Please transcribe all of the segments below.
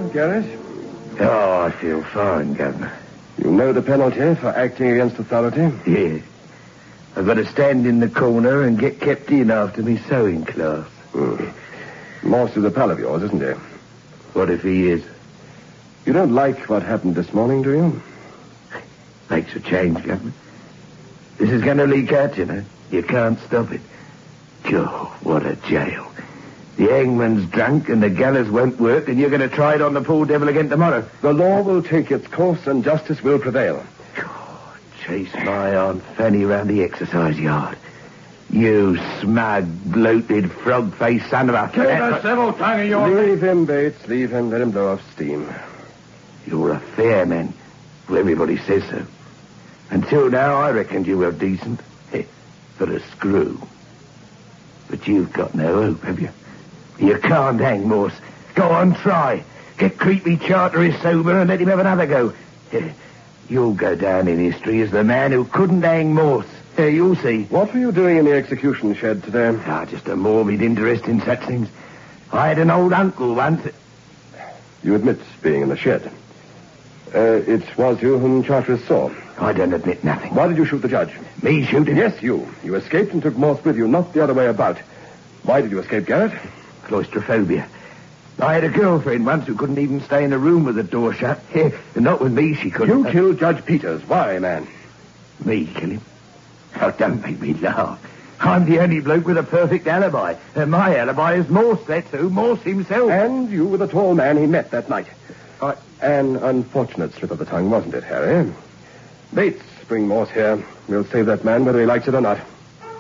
Garrett? Oh, I feel fine, Governor. You know the penalty for acting against authority? Yeah. I've got to stand in the corner and get kept in after me sewing class. Morse is a pal of yours, isn't he? What if he is? You don't like what happened this morning, do you? Makes a change, Governor. This is going to leak out, you know. You can't stop it. God, what a jail. The hangman's drunk and the gallows won't work, and you're going to try it on the poor devil again tomorrow. The law will take its course and justice will prevail. God, chase my Aunt Fanny round the exercise yard. You smug, bloated, frog-faced son of a... Keep a civil tongue of yours. Leave him, Bates. Leave him. Let him blow off steam. You're a fair man. Well, everybody says so. Until now, I reckoned you were decent. For a screw. But you've got no hope, have you? You can't hang Morse. Go on, try. Get Creepy Charteris sober and let him have another go. You'll go down in history as the man who couldn't hang Morse. You'll see. What were you doing in the execution shed today? Just a morbid interest in such things. I had an old uncle once. You admit being in the shed. It was you whom Charteris saw. I don't admit nothing. Why did you shoot the judge? Me shooting? Yes, you. You escaped and took Morse with you, not the other way about. Why did you escape, Garrett? Claustrophobia. I had a girlfriend once who couldn't even stay in a room with the door shut. Not with me, she couldn't. You killed Judge Peters. Why, man? Me kill him? Oh, don't make me laugh. I'm the only bloke with a perfect alibi. And my alibi is Morse, that's who. Morse himself. And you were the tall man he met that night. An unfortunate slip of the tongue, wasn't it, Harry? Bates, bring Morse here. We'll save that man whether he likes it or not.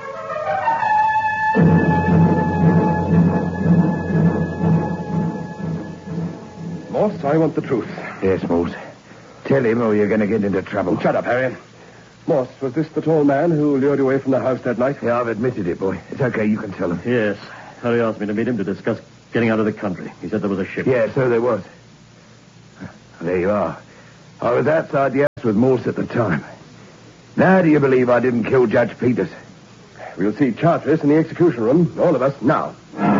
Morse, I want the truth. Yes, Morse. Tell him or you're going to get into trouble. Shut up, Harry. Morse, was this the tall man who lured you away from the house that night? Yeah, I've admitted it, boy. It's okay, you can tell him. Yes. Harry asked me to meet him to discuss getting out of the country. He said there was a ship. Yeah, so there was. There you are. I was outside the house with Morse at the time. Now do you believe I didn't kill Judge Peters? We'll see Charteris in the execution room, all of us, now.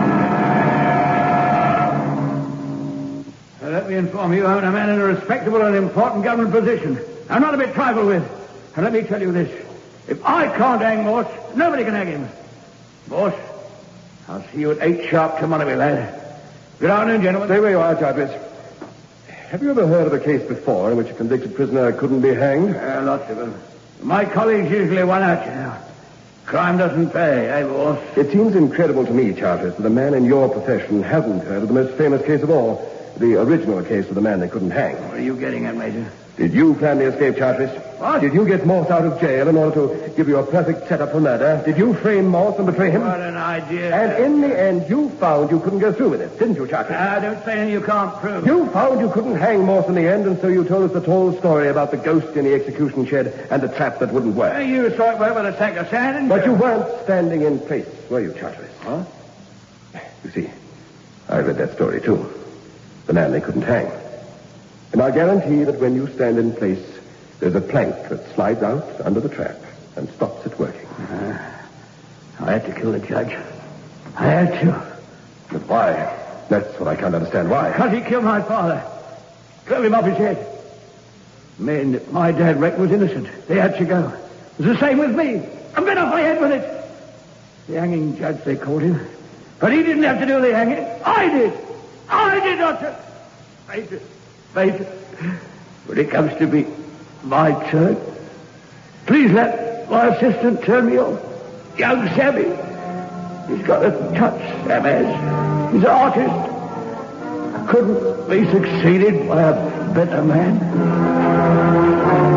Let me inform you, I'm a man in a respectable and important government position. I'm not to be trifled with. And let me tell you this. If I can't hang Morse, nobody can hang him. Morse, I'll see you at 8 sharp tomorrow, my lad. Good afternoon, gentlemen. Stay where you are, Charteris. Have you ever heard of a case before in which a convicted prisoner couldn't be hanged? Lots of them. My colleagues usually won out, you know. Crime doesn't pay, eh, Morse? It seems incredible to me, Charteris, that a man in your profession hasn't heard of the most famous case of all, the original case of the man they couldn't hang. What are you getting at, Major? Did you plan the escape, Charteris? What? Did you get Morse out of jail in order to give you a perfect setup for murder? Did you frame Morse and betray him? What an idea. And in the end, you found you couldn't go through with it, didn't you, Charteris? Don't say anything you can't prove. You found you couldn't hang Morse in the end, and so you told us the tall story about the ghost in the execution shed and the trap that wouldn't work. You saw it work with a sack of sand, didn't But you? you weren't standing in place, were you, Charteris? Huh? You see, I read that story, too. The man they couldn't hang. And I guarantee that when you stand in place, there's a plank that slides out under the trap and stops it working. I had to kill the judge. I had to. But why? That's what I can't understand. Why? Because he killed my father. Drove him off his head. Men that my dad reckoned was innocent. They had to go. It was the same with me. I'm been off my head with it. The hanging judge, they called him. But he didn't have to do the hanging. I did. I did not. Major, when it comes to be my turn, please let my assistant turn me on. Young Sammy. He's got a touch, Sam has. He's an artist. Couldn't be succeeded by a better man.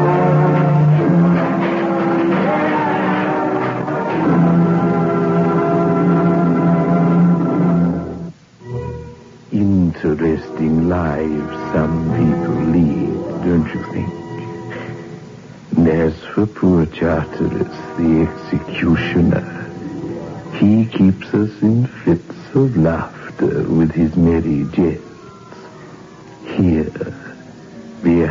Interesting lives some people lead, don't you think? And as for poor Charteris, the executioner, he keeps us in fits of laughter with his merry jests. Here, behind